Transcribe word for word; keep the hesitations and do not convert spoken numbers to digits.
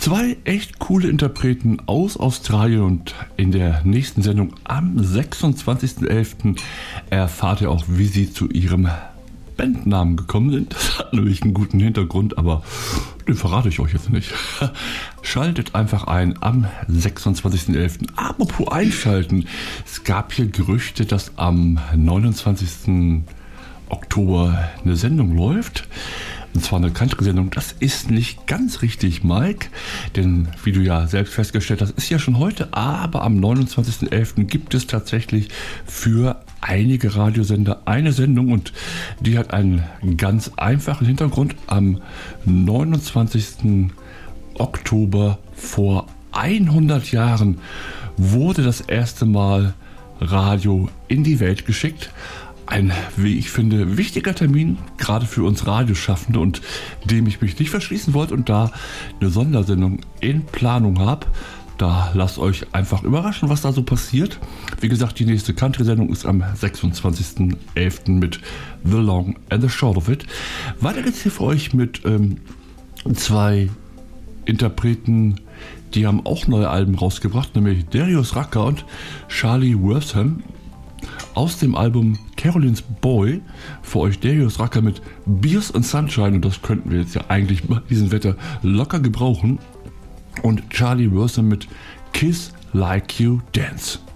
Zwei echt coole Interpreten aus Australien und in der nächsten Sendung am sechsundzwanzigsten elften erfahrt ihr auch, wie sie zu ihrem Bandnamen gekommen sind. Das hat nämlich einen guten Hintergrund, aber den verrate ich euch jetzt nicht. Schaltet einfach ein am sechsundzwanzigsten elften Apropos einschalten. Es gab hier Gerüchte, dass am neunundzwanzigsten Oktober eine Sendung läuft. Und zwar eine Country-Sendung. Das ist nicht ganz richtig, Mike. Denn wie du ja selbst festgestellt hast, ist ja schon heute. Aber am neunundzwanzigsten elften gibt es tatsächlich für einige Radiosender eine Sendung. Und die hat einen ganz einfachen Hintergrund. Am neunundzwanzigsten Oktober vor hundert Jahren wurde das erste Mal Radio in die Welt geschickt. Ein, wie ich finde, wichtiger Termin, gerade für uns Radioschaffende, und dem ich mich nicht verschließen wollte und da eine Sondersendung in Planung habe. Da lasst euch einfach überraschen, was da so passiert. Wie gesagt, die nächste Country-Sendung ist am sechsundzwanzigsten elften mit The Long and the Short of It. Weiter geht's hier für euch mit ähm, zwei Interpreten, die haben auch neue Alben rausgebracht, nämlich Darius Rucker und Charlie Wortham. Aus dem Album Caroline's Boy für euch Darius Rucker mit Beers and Sunshine, und das könnten wir jetzt ja eigentlich bei diesem Wetter locker gebrauchen, und Charlie Wortham mit Kiss Like You Dance.